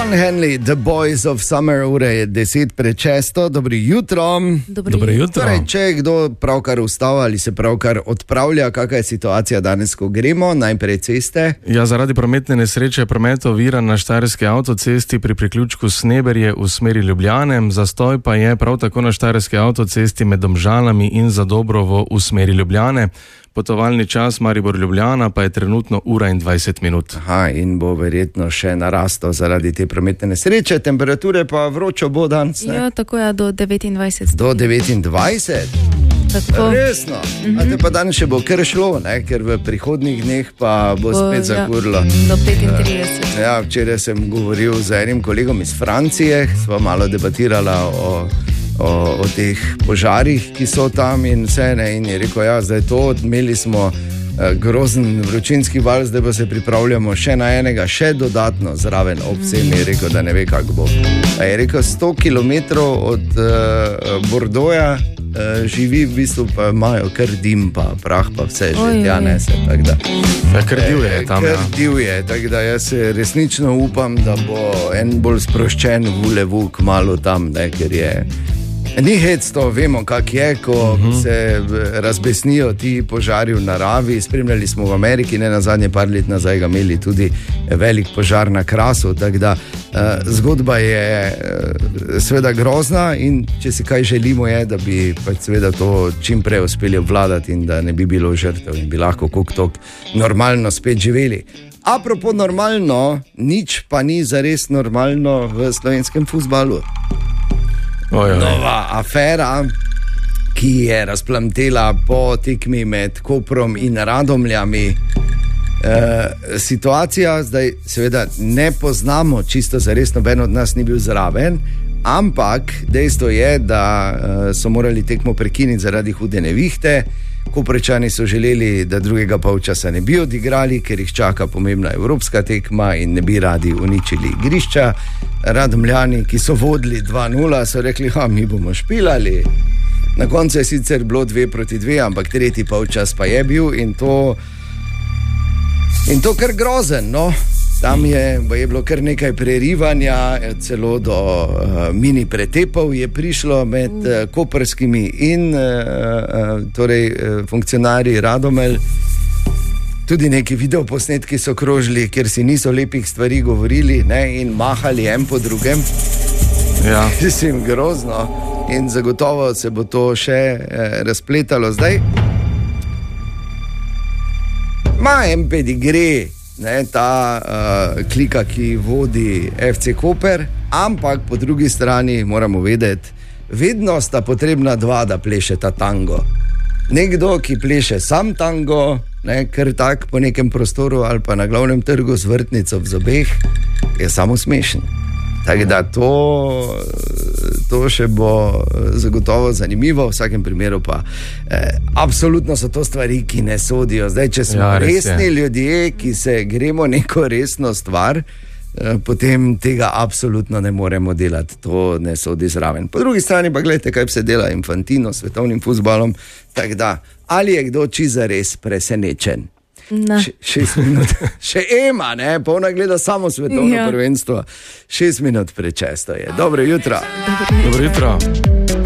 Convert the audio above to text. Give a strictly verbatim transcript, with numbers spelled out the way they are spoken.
Don Henley, The Boys of Summer, ura je deset pred šesto. Dobro jutro. Dobro jutro. Torej, če je kdo pravkar vstal ali se pravkar odpravlja, kakšna je situacija danes, ko gremo, najprej ceste? Ja, zaradi prometne nesreče je promet oviran na Štajerski avtocesti pri priključku Sneberje v smeri Ljubljane, zastoj pa je prav tako na Štajerski avtocesti med Domžalami in Zadobrovo v smeri Ljubljane. Potovalni čas Maribor-Ljubljana pa je trenutno ura in dvajset minut. Aha, in bo verjetno še narastel zaradi te prometne nesreče, temperature pa vročo bo danes, ne? Ja, tako je, do devetindvajset. Do devetindvajset? Tako. Resno? Mm-hmm. A te pa danes še bo kar šlo, ne? Ker v prihodnjih dneh pa bo, bo spet zakurlo. Do petintrideset. Ja, včeraj sem govoril z enim kolegom iz Francije, sva malo debatirala o O, o teh požarih, ki so tam in vse, ne, in je rekel, ja, zdaj to, imeli smo eh, grozen vročinski val, zdaj pa se pripravljamo še na enega, še dodatno zraven ob vsem, je rekel, da ne ve, kak bo. A je rekel, sto kilometrov od eh, Bordoja eh, živi, v bistvu pa imajo kar dim, pa prah, pa vse že tja nese, tako da. Ja, kar divje je tam, ja. Kar divje, tako da jaz se resnično upam, da bo en bolj sproščen vulevu kmalu tam, ne, ker je ni hec to, vemo kak je, ko uh-huh. se razbesnijo ti požari v naravi. Spremljali smo v Ameriki, ne nazadnje par let nazaj ga imeli tudi velik požar na Krasu, tako da uh, zgodba je uh, seveda grozna in če si kaj želimo je, da bi pač seveda to čim prej uspeli obvladati in da ne bi bilo žrtev in bi lahko kuk tok normalno spet živeli. Apropo normalno, nič pa ni zares normalno v slovenskem fuzbalu. Oj, oj. Nova afera, ki je razplamtela po tekmi med Koprom in Radomljami. E, situacija, zdaj seveda ne poznamo, čisto zares noben od nas ni bil zraven, ampak dejstvo je, da e, so morali tekmo prekiniti zaradi hude nevihte. Koprečani so želeli, da drugega polčasa ne bi odigrali, ker jih čaka pomembna evropska tekma in ne bi radi uničili igrišča. Radomljani, ki so vodili dva nula, so rekli, ha, mi bomo špilali. Na koncu je sicer bilo dve proti dve, ampak tretji polčas pa je bil in to in to kar grozen, no. Tam je, je bilo kar nekaj prerivanja, celo do uh, mini pretepov je prišlo med uh, koprskimi in uh, uh, torej, uh, funkcionarji Radomelj. Tudi neki videoposnetki so krožili, kjer si niso lepih stvari govorili, ne, in mahali en po drugem. Ja. Mislim, grozno. In zagotovo se bo to še eh, razpletalo. Zdaj ima en pedigre, ne, ta uh, klika, ki vodi F C Koper, ampak po drugi strani moramo vedeti, vedno sta potrebna dva, da plešeta tango. Nekdo, ki pleše sam tango, ne, ker tak po nekem prostoru ali pa na glavnem trgu z vrtnico v zobeh, je samo smešen. Tako da to, to še bo zagotovo zanimivo, v vsakem primeru pa eh, absolutno so to stvari, ki ne sodijo. Zdaj, če smo ja, res resni je. ljudje, ki se gremo neko resno stvar, eh, potem tega absolutno ne moremo delati, to ne sodi zraven. Po drugi strani pa gledajte, kaj se dela Infantino s svetovnim fuzbalom, tako da, ali je kdo čiza res presenečen? Še, šest minut, še Ema, ne, polna gleda samo svetovno ja. prvenstvo. Šest minut pred šesto je. Dobro jutro. Dobro jutro.